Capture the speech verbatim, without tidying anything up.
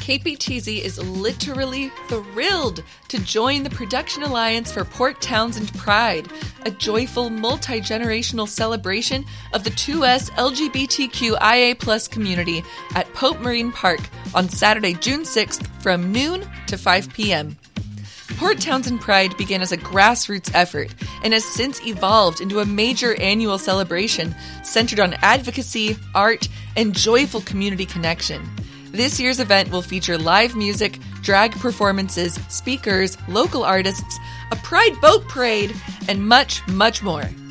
K P T Z is literally thrilled to join the Production Alliance for Port Townsend Pride, a joyful multi-generational celebration of the two S L G B T Q I A plus community at Pope Marine Park on Saturday, June sixth from noon to five p.m. Port Townsend Pride began as a grassroots effort and has since evolved into a major annual celebration centered on advocacy, art, and joyful community connection. This year's event will feature live music, drag performances, speakers, local artists, a Pride boat parade, and much, much more.